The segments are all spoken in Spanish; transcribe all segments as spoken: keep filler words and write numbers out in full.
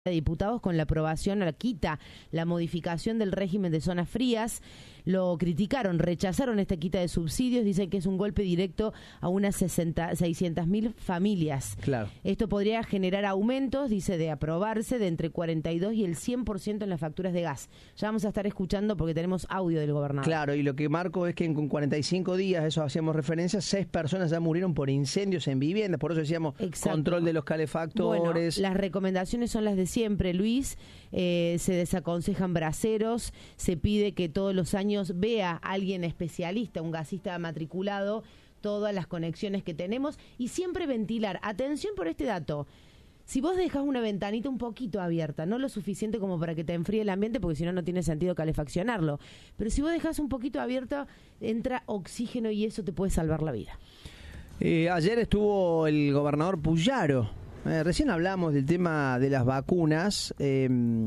de Diputados con la aprobación, la quita la modificación del régimen de zonas frías. Lo criticaron, rechazaron esta quita de subsidios, dicen que es un golpe directo a unas seiscientas mil familias. Claro. Esto podría generar aumentos, dice, de aprobarse de entre cuarenta y dos y el cien por ciento en las facturas de gas. Ya vamos a estar escuchando porque tenemos audio del gobernador. Claro, y lo que marco es que en cuarenta y cinco días, eso hacíamos referencia, seis personas ya murieron por incendios en viviendas, por eso decíamos Exacto. control de los calefactores. Bueno, las recomendaciones son las de siempre, Luis. Eh, se desaconsejan braseros, se pide que todos los años vea a alguien especialista, un gasista matriculado, todas las conexiones que tenemos y siempre ventilar. Atención por este dato. Si vos dejas una ventanita un poquito abierta, no lo suficiente como para que te enfríe el ambiente, porque si no, no tiene sentido calefaccionarlo, pero si vos dejas un poquito abierto, entra oxígeno y eso te puede salvar la vida. Eh, ayer estuvo el gobernador Puyaro. Eh, recién hablamos del tema de las vacunas. Eh,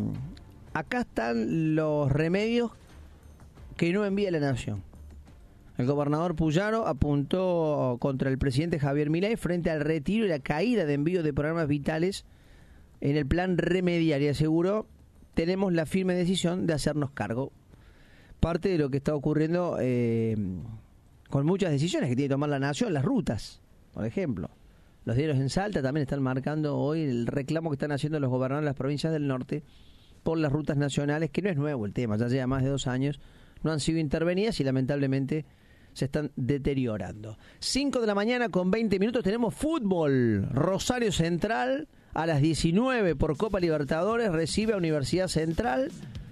acá están los remedios que no envía la nación. El gobernador Puyaro apuntó contra el presidente Javier Milei frente al retiro y la caída de envío de programas vitales en el plan remediar y aseguró: tenemos la firme decisión de hacernos cargo. Parte de lo que está ocurriendo eh, con muchas decisiones que tiene que tomar la nación, las rutas, por ejemplo. Los diarios en Salta también están marcando hoy el reclamo que están haciendo los gobernadores de las provincias del norte por las rutas nacionales, que no es nuevo el tema, ya lleva más de dos años, no han sido intervenidas y lamentablemente se están deteriorando. cinco de la mañana con veinte minutos, tenemos fútbol. Rosario Central a las diecinueve por Copa Libertadores recibe a Universidad Central.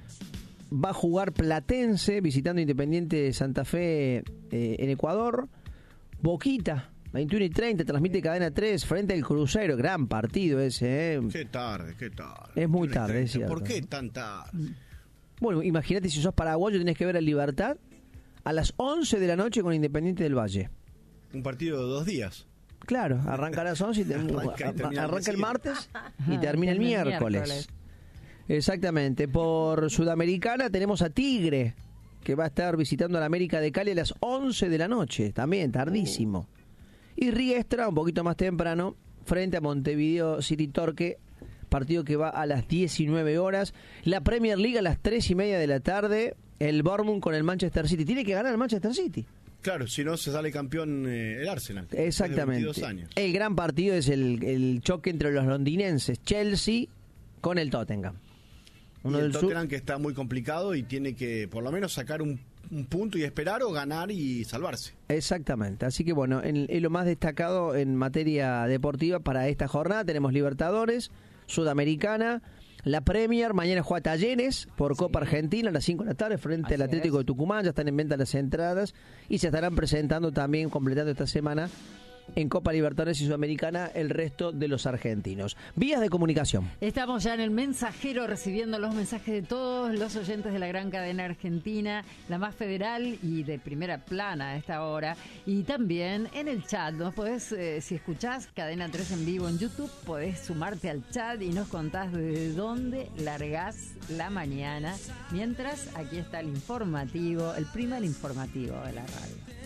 Va a jugar Platense visitando Independiente de Santa Fe eh, en Ecuador. Boquita, veintiuno y treinta, transmite Cadena tres frente al Cruzeiro. Gran partido ese, ¿eh? Qué tarde, qué tarde. Es muy tarde, es cierto. ¿Por qué tan tarde? Bueno, imagínate si sos paraguayo, tenés que ver a Libertad a las once de la noche con Independiente del Valle. Un partido de dos días. Claro, arranca a las once y, te, arranca, y arranca el martes y termina el miércoles. miércoles. Exactamente. Por Sudamericana tenemos a Tigre, que va a estar visitando a la América de Cali a las once de la noche, también tardísimo. Uh. Y Riestra, un poquito más temprano, frente a Montevideo City Torque, partido que va a las diecinueve horas. La Premier League a las tres y media de la tarde, el Bournemouth con el Manchester City. Tiene que ganar el Manchester City. Claro, si no se sale campeón eh, el Arsenal. Exactamente. veintidós años. El gran partido es el, el choque entre los londinenses, Chelsea con el Tottenham. Uno y el del Tottenham sur... que está muy complicado y tiene que por lo menos sacar un, un punto y esperar o ganar y salvarse. Exactamente, así que bueno, en, en lo más destacado en materia deportiva para esta jornada tenemos Libertadores, Sudamericana, la Premier, mañana juega Talleres por Copa sí. Argentina a las cinco de la tarde frente Así al Atlético es. de Tucumán, ya están en venta las entradas y se estarán presentando también, completando esta semana en Copa Libertadores y Sudamericana el resto de los argentinos. Vías de comunicación. Estamos ya en el mensajero recibiendo los mensajes de todos los oyentes de la gran cadena argentina, la más federal y de primera plana a esta hora. Y también en el chat, ¿no? Podés, eh, si escuchás Cadena tres en vivo en YouTube, podés sumarte al chat y nos contás desde dónde largás la mañana. Mientras, aquí está el informativo, el primer informativo de la radio.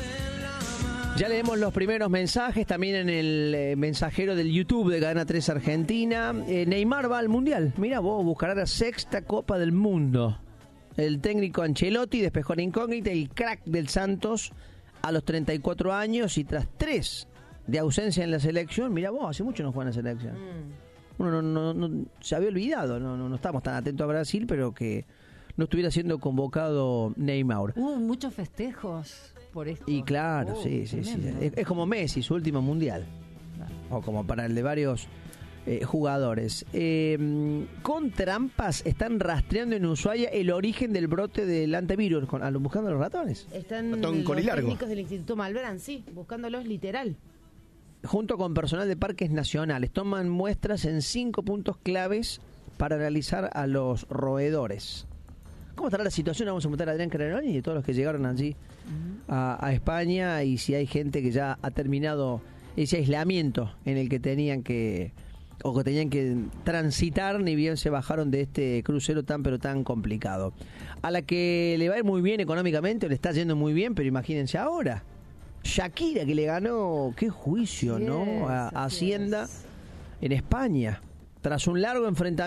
Ya leemos los primeros mensajes también en el eh, mensajero del YouTube de Cadena tres Argentina. Eh, Neymar va al Mundial. Mira vos, buscará la sexta Copa del Mundo. El técnico Ancelotti despejó la incógnita. El crack del Santos a los treinta y cuatro años y tras tres de ausencia en la selección. Mira vos, hace mucho no juega en la selección. Mm. Uno no, no, no, se había olvidado. No, no, no estamos tan atentos a Brasil, pero que no estuviera siendo convocado Neymar. Hubo muchos festejos. Por esto. Y claro, oh, sí, sí, sí. Es, es como Messi, su último mundial. O como para el de varios eh, jugadores. Eh, con trampas están rastreando en Ushuaia el origen del brote del antivirus, con, a, buscando a los ratones. Están Ratón los técnicos del Instituto Malbrán, sí, buscándolos literal. Junto con personal de parques nacionales, toman muestras en cinco puntos claves para analizar a los roedores. ¿Cómo estará la situación? Vamos a preguntar a Adrián Caranoni y de todos los que llegaron allí uh-huh. a, a España y si hay gente que ya ha terminado ese aislamiento en el que tenían que o que tenían que transitar, ni bien se bajaron de este crucero tan pero tan complicado. A la que le va a ir muy bien económicamente, le está yendo muy bien, pero imagínense ahora. Shakira, que le ganó, qué juicio, sí, ¿no? A, a Hacienda en España. Tras un largo enfrentamiento